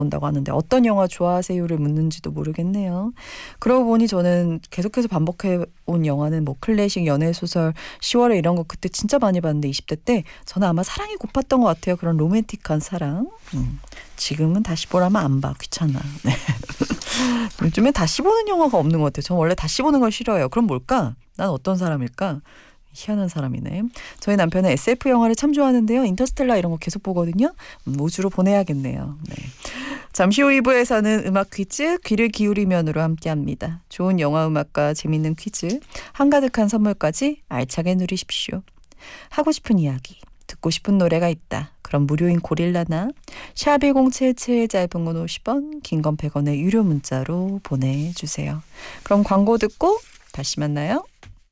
본다고 하는데 어떤 영화 좋아하세요를 묻는지도 모르겠네요. 그러고 보니 저는 계속해서 반복해온 영화는 뭐 클래식, 연애소설, 10월에 이런 거 그때 진짜 많이 봤는데 20대 때 저는 아마 사랑이 고팠던 것 같아요. 그런 로맨틱한 사랑. 지금은 다시 보라면 안 봐. 귀찮아. 네. 요즘에 다시 보는 영화가 없는 것 같아요. 전 원래 다시 보는 걸 싫어해요. 그럼 뭘까? 난 어떤 사람일까? 희한한 사람이네. 저희 남편은 SF 영화를 참 좋아하는데요. 인터스텔라 이런 거 계속 보거든요. 우주로 보내야겠네요. 네. 잠시 후 2부에서는 음악 퀴즈 귀를 기울이면으로 함께합니다. 좋은 영화 음악과 재밌는 퀴즈, 한가득한 선물까지 알차게 누리십시오. 하고 싶은 이야기, 듣고 싶은 노래가 있다. 그럼 무료인 고릴라나 샵1077 짧은 건 50원, 긴 건 100원의 유료 문자로 보내주세요. 그럼 광고 듣고 다시 만나요.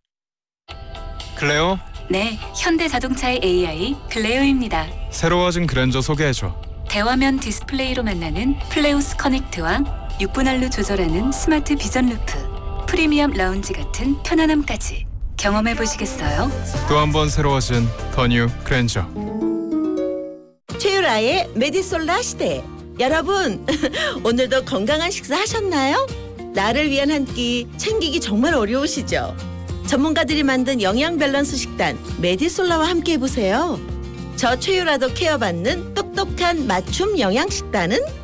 클레오? 네, 현대자동차의 AI 클레오입니다. 새로워진 그랜저 소개해줘. 대화면 디스플레이로 만나는 플레우스 커넥트와 6분할로 조절하는 스마트 비전 루프, 프리미엄 라운지 같은 편안함까지 경험해보시겠어요? 또 한 번 새로워진 더 뉴 그랜저. 최유라의 메디솔라 시대. 여러분 오늘도 건강한 식사 하셨나요? 나를 위한 한 끼 챙기기 정말 어려우시죠? 전문가들이 만든 영양 밸런스 식단 메디솔라와 함께 해보세요. 저 최유라도 케어받는 똑똑한 맞춤 영양 식단은